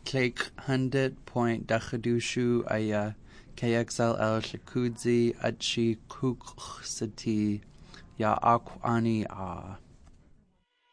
Clake 100.Dachadushu Aya KXLL Shakudzi Achi Kuksati Ya Akwani A.